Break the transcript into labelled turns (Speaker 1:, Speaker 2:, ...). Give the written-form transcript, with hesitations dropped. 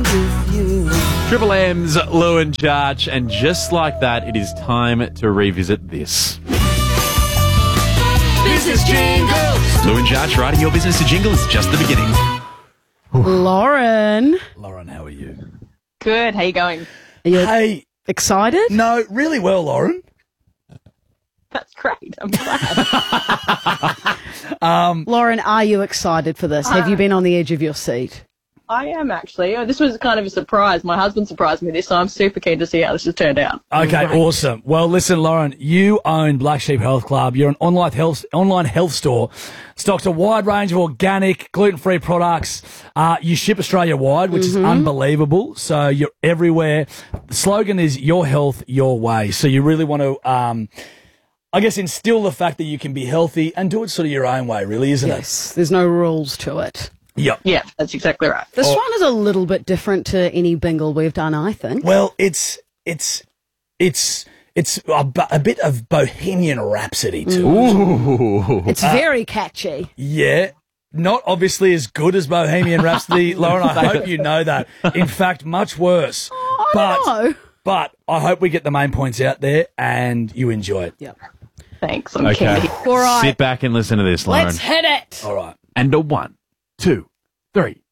Speaker 1: with you.
Speaker 2: Triple M's Lou and Jarch, and just like that, it is time to revisit this.
Speaker 1: Business Jingles.
Speaker 2: Lou and Jarch, writing your business to jingle is just the beginning.
Speaker 3: Lauren,
Speaker 4: Lauren, how are you?
Speaker 5: Good. How you going?
Speaker 3: are you
Speaker 4: Hey,
Speaker 3: excited?
Speaker 4: no, really well, Lauren.
Speaker 5: That's great. I'm glad.
Speaker 3: Lauren, are you excited for this? Have you been on the edge of your seat?
Speaker 5: I am actually. This was kind of a surprise. My husband surprised me this, so I'm super keen to see how this has turned out.
Speaker 4: Okay, awesome. Well, listen, Lauren, you own Black Sheep Health Club. You're an online health store. Stocks a wide range of organic, gluten-free products. You ship Australia-wide, which is unbelievable. So you're everywhere. The slogan is your health, your way. So you really want to, I guess, instill the fact that you can be healthy and do it sort of your own way, really, isn't it?
Speaker 3: Yes, there's no rules to it.
Speaker 4: Yep.
Speaker 5: Yeah, that's exactly right.
Speaker 3: This one is a little bit different to any bingle we've done, I think.
Speaker 4: Well, it's a bit of Bohemian Rhapsody to it.
Speaker 2: Ooh.
Speaker 3: It's very catchy.
Speaker 4: Yeah. Not obviously as good as Bohemian Rhapsody, Lauren. I hope you know that. In fact, much worse.
Speaker 3: I don't know.
Speaker 4: But I hope we get the main points out there and you enjoy it.
Speaker 3: Yep.
Speaker 5: Thanks. I'm
Speaker 2: Okay.
Speaker 5: keen.
Speaker 3: All right.
Speaker 2: Sit back and listen to this, Lauren.
Speaker 3: Let's hit it.
Speaker 4: All right.
Speaker 2: And a 1, 2, 3.